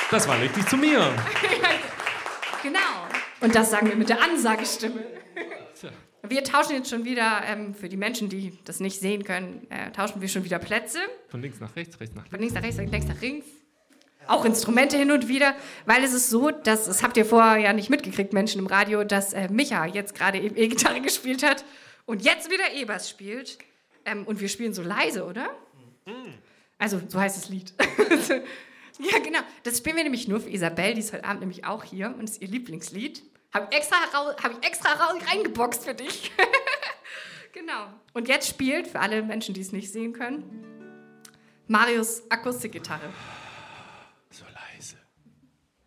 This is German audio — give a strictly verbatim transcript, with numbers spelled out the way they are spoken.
Das war richtig zu mir. Genau. Und das sagen wir mit der Ansagestimme. Wir tauschen jetzt schon wieder, ähm, für die Menschen, die das nicht sehen können, äh, tauschen wir schon wieder Plätze. Von links nach rechts, rechts nach links. Von links nach rechts, links nach links. Auch Instrumente hin und wieder, weil es ist so, dass, das habt ihr vorher ja nicht mitgekriegt, Menschen im Radio, dass äh, Micha jetzt gerade eben E-Gitarre gespielt hat und jetzt wieder E-Bass spielt. Ähm, und wir spielen so leise, oder? Also, so heißt das Lied. Ja, genau. Das spielen wir nämlich nur für Isabel, die ist heute Abend nämlich auch hier und ist ihr Lieblingslied. Habe extra, hab ich extra reingeboxt für dich. Genau. Und jetzt spielt, für alle Menschen, die es nicht sehen können, Marius Akustikgitarre.